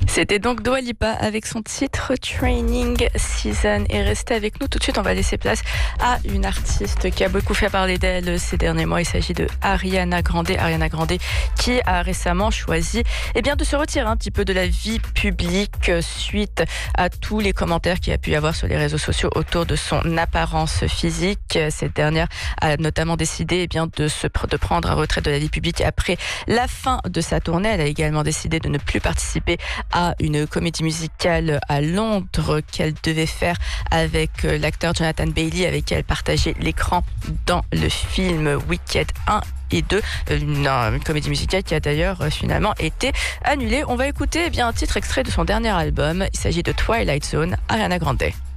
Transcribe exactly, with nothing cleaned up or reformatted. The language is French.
C'était donc Dua Lipa avec son titre Training Season. Et restez avec nous tout de suite, on va laisser place à une artiste qui a beaucoup fait parler d'elle ces derniers mois. Il s'agit de Ariana Grande. Ariana Grande qui a récemment choisi eh bien, de se retirer un petit peu de la vie publique suite à tous les commentaires qu'il y a pu y avoir sur les réseaux sociaux autour de son apparence physique. Cette dernière a notamment décidé eh bien, de, se, de prendre un retrait de la vie publique après la fin de sa tournée. Elle a également décidé de ne plus participer à une comédie musicale à Londres qu'elle devait faire avec l'acteur Jonathan Bailey, avec qui elle partageait l'écran dans le film Wicked un et deux, une, une comédie musicale qui a d'ailleurs finalement été annulée. On va écouter eh bien, un titre extrait de son dernier album. Il s'agit de Twilight Zone, Ariana Grande.